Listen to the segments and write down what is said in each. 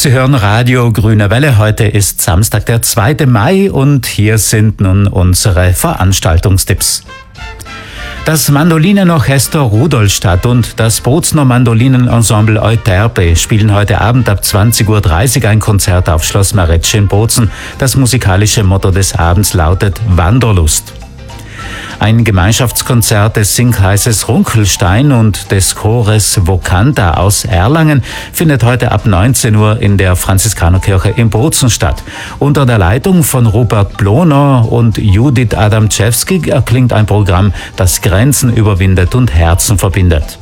Sie hören Radio Grüne Welle. Heute ist Samstag, der 2. Mai und hier sind nun unsere Veranstaltungstipps. Das Mandolinenorchester Rudolstadt und das Bozner Mandolinenensemble Euterpe spielen heute Abend ab 20:30 Uhr ein Konzert auf Schloss Marecce in Bozen. Das musikalische Motto des Abends lautet Wanderlust. Ein Gemeinschaftskonzert des Singkreises Runkelstein und des Chores Vocanta aus Erlangen findet heute ab 19 Uhr in der Franziskanerkirche in Bozen statt. Unter der Leitung von Rupert Bloner und Judith Adamczewski erklingt ein Programm, das Grenzen überwindet und Herzen verbindet.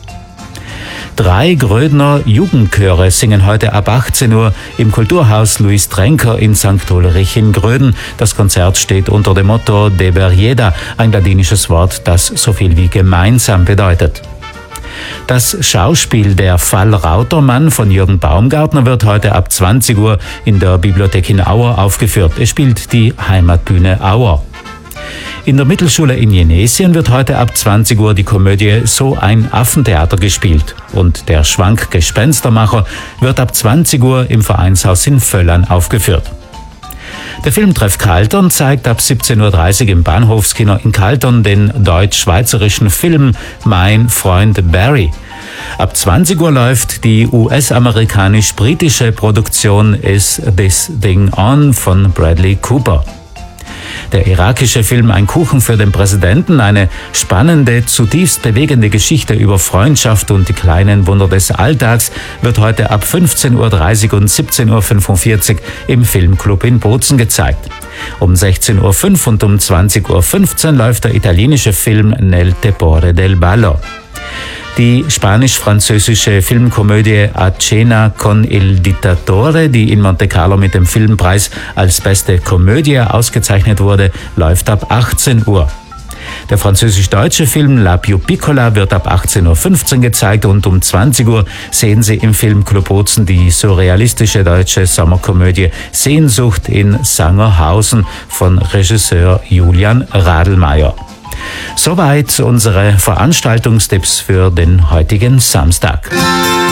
3 Grödner Jugendchöre singen heute ab 18 Uhr im Kulturhaus Louis Trenker in St. Ulrich in Gröden. Das Konzert steht unter dem Motto Deber Jeda, ein ladinisches Wort, das so viel wie gemeinsam bedeutet. Das Schauspiel Der Fall Rautermann von Jürgen Baumgartner wird heute ab 20 Uhr in der Bibliothek in Auer aufgeführt. Es spielt die Heimatbühne Auer. In der Mittelschule in Jenesien wird heute ab 20 Uhr die Komödie So ein Affentheater gespielt. Und der Schwank Gespenstermacher wird ab 20 Uhr im Vereinshaus in Völlern aufgeführt. Der Filmtreff Kaltern zeigt ab 17:30 Uhr im Bahnhofskino in Kaltern den deutsch-schweizerischen Film Mein Freund Barry. Ab 20 Uhr läuft die US-amerikanisch-britische Produktion Is This Thing On von Bradley Cooper. Der irakische Film Ein Kuchen für den Präsidenten, eine spannende, zutiefst bewegende Geschichte über Freundschaft und die kleinen Wunder des Alltags, wird heute ab 15:30 Uhr und 17:45 Uhr im Filmclub in Bozen gezeigt. Um 16:05 Uhr und um 20:15 Uhr läuft der italienische Film Nel tepore del ballo. Die spanisch-französische Filmkomödie A Cena con il Dittatore, die in Monte Carlo mit dem Filmpreis als beste Komödie ausgezeichnet wurde, läuft ab 18 Uhr. Der französisch-deutsche Film La Più Piccola wird ab 18:15 Uhr gezeigt und um 20 Uhr sehen Sie im Filmclub Bozen die surrealistische deutsche Sommerkomödie Sehnsucht in Sangerhausen von Regisseur Julian Radelmeier. Soweit unsere Veranstaltungstipps für den heutigen Samstag.